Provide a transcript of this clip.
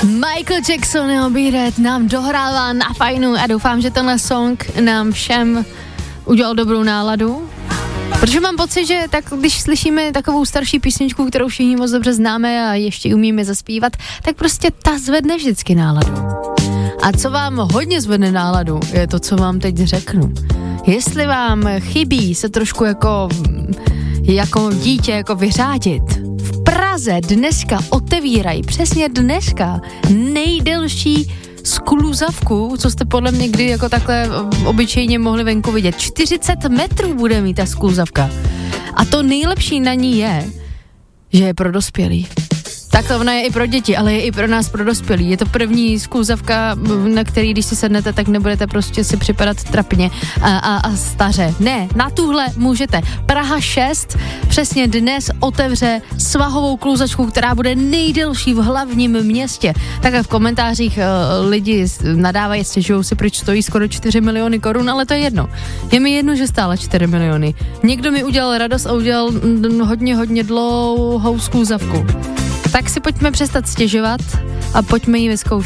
Michael Jackson Beat nám dohrává na fajnu a doufám, že tenhle song nám všem udělal dobrou náladu. Protože mám pocit, že tak, když slyšíme takovou starší písničku, kterou všichni moc dobře známe a ještě umíme zaspívat, tak prostě ta zvedne vždycky náladu. A co vám hodně zvedne náladu, je to, co vám teď řeknu. Jestli vám chybí se trošku jako dítě jako vyřádit, v Praze dneska otevírají, přesně dneska, nejdelší skluzavku, co jste podle mě kdy jako takhle obyčejně mohli venku vidět. 40 metrů bude mít ta skluzavka. A to nejlepší na ní je, že je pro dospělý. Tak ona je i pro děti, ale je i pro nás, pro dospělí. Je to první skluzavka, na který, když si sednete, tak nebudete prostě si připadat trapně a staře. Ne, na tuhle můžete. Praha 6 přesně dnes otevře svahovou kluzačku, která bude nejdelší v hlavním městě. Takhle v komentářích lidi nadávají, stěžují si, proč stojí skoro 4 miliony korun, ale to je jedno. Je mi jedno, že stála 4 miliony. Někdo mi udělal radost a udělal hodně dlouhou skluzavku. Tak si pojďme přestat stěžovat a pojďme ji vyzkoušet.